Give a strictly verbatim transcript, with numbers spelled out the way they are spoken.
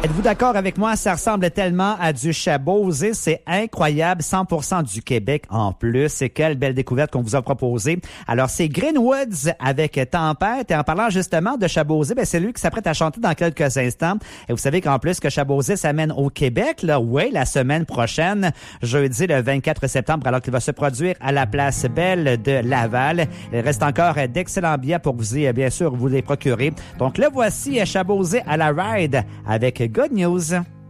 Êtes-vous d'accord avec moi? Ça ressemble tellement à du Chabosé. C'est incroyable. cent pour cent du Québec en plus. C'est quelle belle découverte qu'on vous a proposée. Alors, c'est Greenwoods avec Tempête. Et en parlant justement de Chabosé, ben, c'est lui qui s'apprête à chanter dans quelques instants. Et vous savez qu'en plus que Chabosé s'amène au Québec, là, oui, la semaine prochaine, jeudi le vingt-quatre septembre, alors qu'il va se produire à la Place Belle de Laval. Il reste encore d'excellents billets pour vous y, bien sûr, vous les procurer. Donc, le voici, Chabosé à la Ride avec Good News.